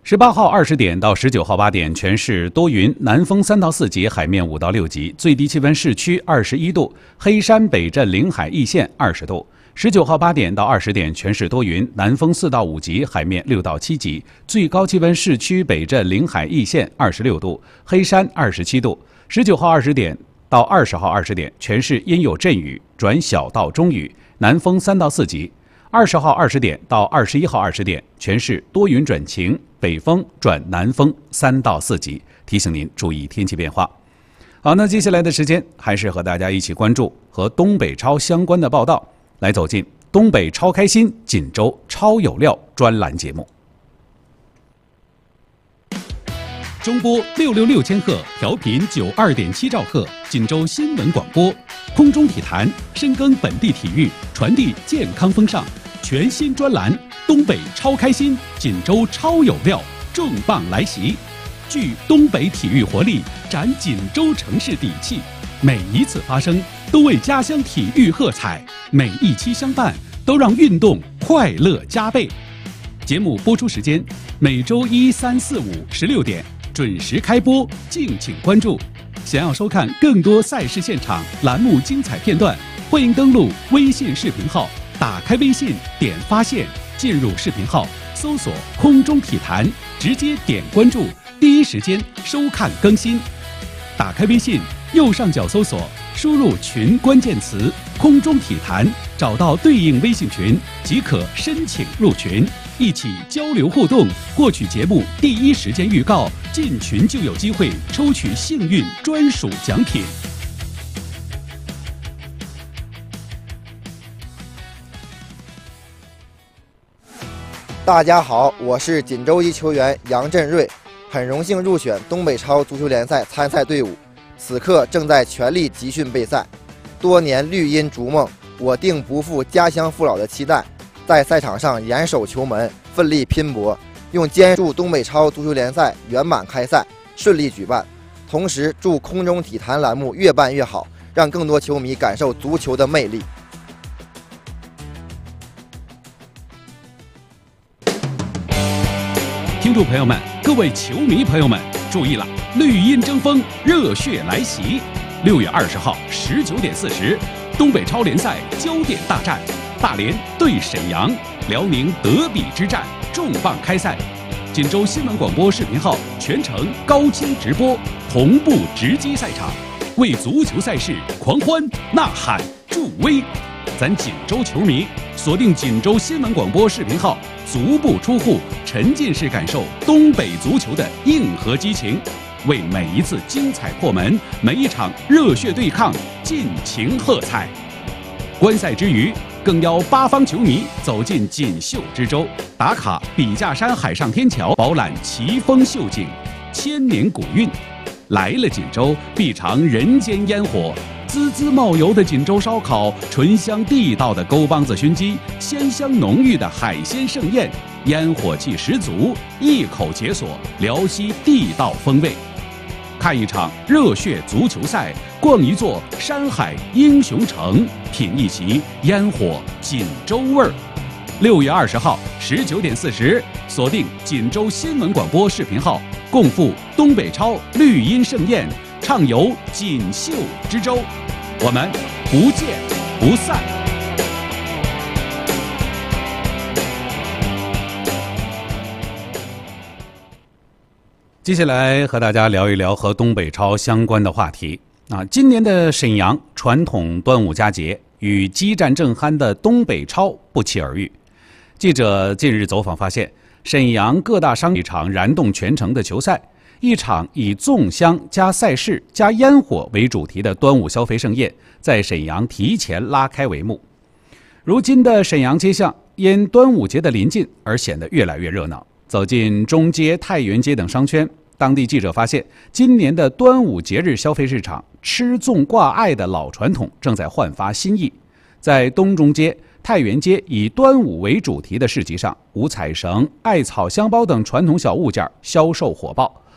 18号20点到19号8点，全市多云，南风3到4级，海面5到6级，最低气温市区21度，黑山北镇临海易县20度。19号8点到20点，全市多云，南风4到5级，海面6到7级，最高气温市区北镇临海易县26度，黑山27度。19号20点到20号20点，全市阴有阵雨转小到中雨，南风3到4级。20号20点到21号20点，全市多云转晴，北风转南风3到4级，提醒您注意天气变化。好，那接下来的时间还是和大家一起关注和东北超相关的报道，来走进东北超开心锦州超有料专栏节目。中波666千赫，调频92.7兆赫，锦州新闻广播，空中体坛，深耕本地体育，传递健康风尚。全新专栏《东北超开心，锦州超有料》重磅来袭，聚东北体育活力，展锦州城市底气。每一次发声，都为家乡体育喝彩；每一期相伴，都让运动快乐加倍。节目播出时间：每周1、3、4、5、16点准时开播，敬请关注。想要收看更多赛事现场、栏目精彩片段，欢迎登录微信视频号。打开微信，点发现，进入视频号，搜索“空中体坛”，直接点关注，第一时间收看更新。打开微信，右上角搜索，输入群关键词“空中体坛”，找到对应微信群即可申请入群，一起交流互动，获取节目第一时间预告，进群就有机会抽取幸运专属奖品。 大家好，我是锦州一球员杨振瑞，很荣幸入选东北超足球联赛参赛队伍，此刻正在全力集训备赛。多年绿茵逐梦，我定不负家乡父老的期待，在赛场上严守球门，奋力拼搏，用坚祝东北超足球联赛圆满开赛，顺利举办。同时，祝空中体坛栏目越办越好，让更多球迷感受足球的魅力。 听众朋友们，各位球迷朋友们，注意了！绿茵争锋，热血来袭！6月20号19点40，东北超联赛焦点大战，大连对沈阳，辽宁德比之战重磅开赛。锦州新闻广播视频号全程高清直播，同步直击赛场，为足球赛事狂欢呐喊助威。咱锦州球迷锁定锦州新闻广播视频号，足不出户，沉浸式感受东北足球的硬核激情，为每一次精彩破门，每一场热血对抗尽情喝彩。观赛之余，更邀8方球迷走进锦绣之州，打卡笔架山海上天桥，饱览奇峰秀景，千年古韵。来了锦州，必尝人间烟火。滋滋冒油的锦州烧烤，醇香地道的沟帮子熏鸡，鲜香浓郁的海鲜盛宴，烟火气十足，一口解锁辽西地道风味。看一场热血足球赛，逛一座山海英雄城，品一席烟火锦州味儿。6月20号19点40，锁定锦州新闻广播视频号，共赴东北超绿茵盛宴，畅游锦绣之州，我们不见不散。接下来和大家聊一聊和东北超相关的话题。今年的沈阳传统端午佳节与激战正酣的东北超不期而遇。记者近日走访发现，沈阳各大商场燃动全城的球赛，一场以粽香加赛事加烟火为主题的端午消费盛宴在沈阳提前拉开帷幕。如今的沈阳街巷因端午节的临近而显得越来越热闹。走进中街、太原街等商圈，当地记者发现，今年的端午节日消费市场吃粽挂爱的老传统正在焕发新意。在东中街、太原街以端午为主题的市集上，五彩绳、艾草香包等传统小物件销售火爆，